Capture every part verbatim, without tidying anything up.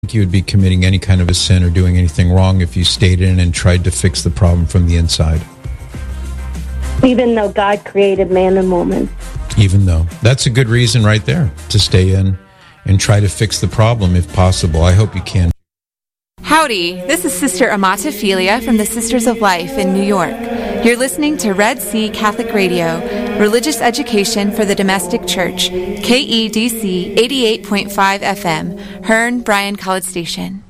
You would be committing any kind of a sin or doing anything wrong if you stayed in and tried to fix the problem from the inside. Even though God created man and woman. Even though. That's a good reason right there to stay in and try to fix the problem if possible. I hope you can. Howdy, this is Sister Amata Philia from the Sisters of Life in New York. You're listening to Red Sea Catholic Radio, religious education for the domestic church, K E D C eighty-eight point five F M, Hearn, Bryan College Station.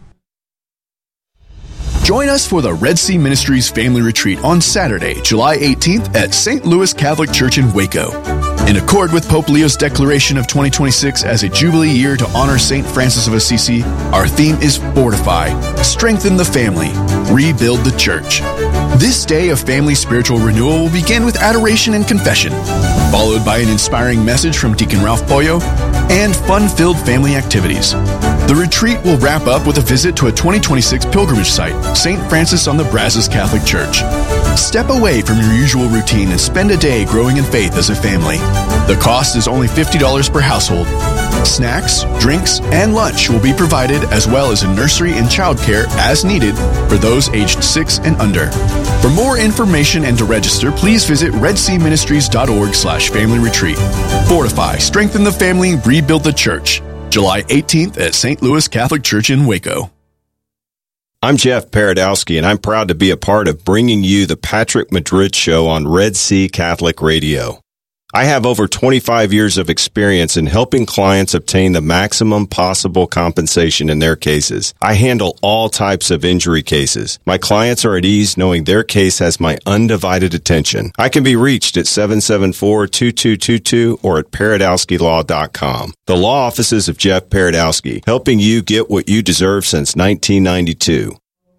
Join us for the Red Sea Ministries Family Retreat on Saturday, July eighteenth at Saint Louis Catholic Church in Waco. In accord with Pope Leo's declaration of twenty twenty-six as a Jubilee year to honor Saint Francis of Assisi, our theme is Fortify, Strengthen the Family, Rebuild the Church. This day of family spiritual renewal will begin with adoration and confession, followed by an inspiring message from Deacon Ralph Pollo and fun-filled family activities. The retreat will wrap up with a visit to a twenty twenty-six pilgrimage site, Saint Francis on the Brazos Catholic Church. Step away from your usual routine and spend a day growing in faith as a family. The cost is only fifty dollars per household. Snacks, drinks, and lunch will be provided, as well as a nursery and childcare as needed for those aged six and under. For more information and to register, please visit redseaministries.org slash family retreat. Fortify, strengthen the family, rebuild the church. July eighteenth at Saint Louis Catholic Church in Waco. I'm Jeff Paradowski, and I'm proud to be a part of bringing you the Patrick Madrid Show on Red Sea Catholic Radio. I have over twenty-five years of experience in helping clients obtain the maximum possible compensation in their cases. I handle all types of injury cases. My clients are at ease knowing their case has my undivided attention. I can be reached at seven seven four, two two two two or at paradowski law dot com. The law offices of Jeff Paradowski, helping you get what you deserve since nineteen ninety-two.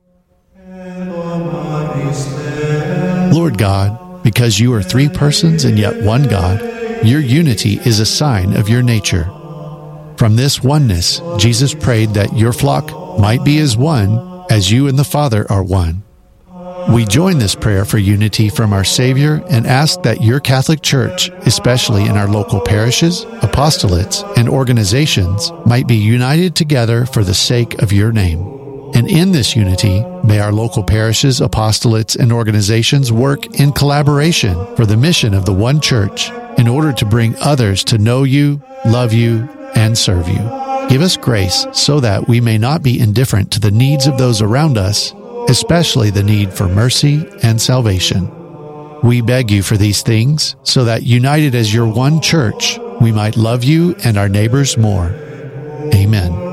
Lord God, because you are three persons and yet one God, your unity is a sign of your nature. From this oneness, Jesus prayed that your flock might be as one, as you and the Father are one. We join this prayer for unity from our Savior and ask that your Catholic Church, especially in our local parishes, apostolates, and organizations, might be united together for the sake of your name. And in this unity, may our local parishes, apostolates, and organizations work in collaboration for the mission of the one church in order to bring others to know you, love you, and serve you. Give us grace so that we may not be indifferent to the needs of those around us, especially the need for mercy and salvation. We beg you for these things so that, united as your one church, we might love you and our neighbors more. Amen.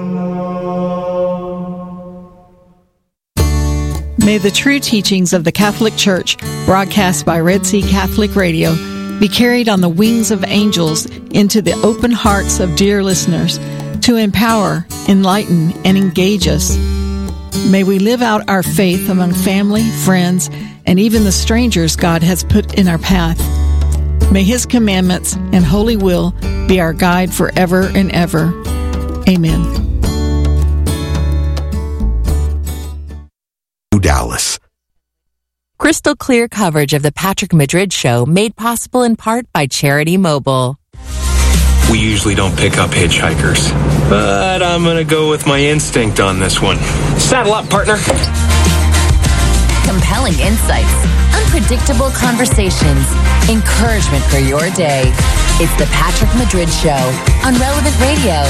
May the true teachings of the Catholic Church, broadcast by Red Sea Catholic Radio, be carried on the wings of angels into the open hearts of dear listeners to empower, enlighten, and engage us. May we live out our faith among family, friends, and even the strangers God has put in our path. May His commandments and holy will be our guide forever and ever. Amen. Dallas. Crystal clear coverage of the Patrick Madrid Show made possible in part by Charity Mobile. We usually don't pick up hitchhikers, but I'm going to go with my instinct on this one. Saddle up, partner. Compelling insights, unpredictable conversations, encouragement for your day. It's the Patrick Madrid Show on Relevant Radio.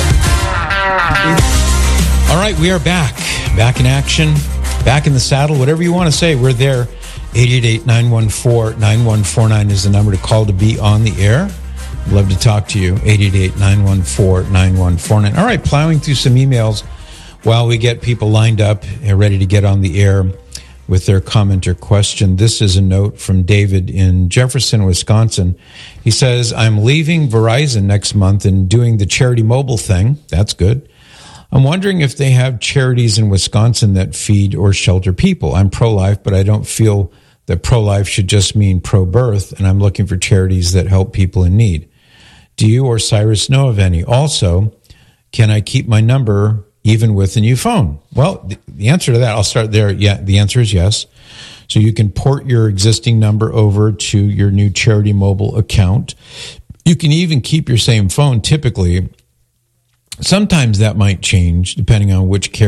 All right, we are back. Back in action. Back in the saddle, whatever you want to say, we're there. eight eight eight, nine one four, nine one four nine is the number to call to be on the air. I'd love to talk to you. eight eight eight, nine one four, nine one four nine. All right, plowing through some emails while we get people lined up and ready to get on the air with their comment or question. This is a note from David in Jefferson, Wisconsin. He says, I'm leaving Verizon next month and doing the Charity Mobile thing. That's good. I'm wondering if they have charities in Wisconsin that feed or shelter people. I'm pro-life, but I don't feel that pro-life should just mean pro-birth, and I'm looking for charities that help people in need. Do you or Cyrus know of any? Also, can I keep my number even with a new phone? Well, the answer to that, I'll start there. Yeah, the answer is yes. So you can port your existing number over to your new Charity Mobile account. You can even keep your same phone typically Sometimes that might change depending on which care